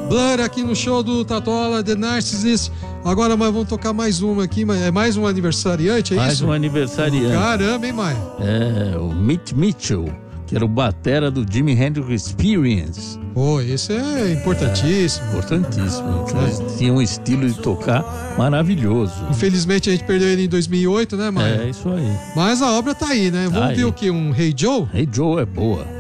Blur aqui no show do Tatola, The Narcissist. Agora nós vamos tocar mais uma aqui, é mais um aniversariante, é mais isso? Mais um aniversariante. Caramba, hein, Maia? É, o Mitch Mitchell, que era o batera do Jimi Hendrix Experience. Pô, esse é importantíssimo. Importantíssimo. Eles tinham um estilo de tocar maravilhoso. Infelizmente a gente perdeu ele em 2008, né, Maia? É, isso aí. Mas a obra tá aí, né? Vamos ver o quê? Um Hey Joe? Hey Joe é boa.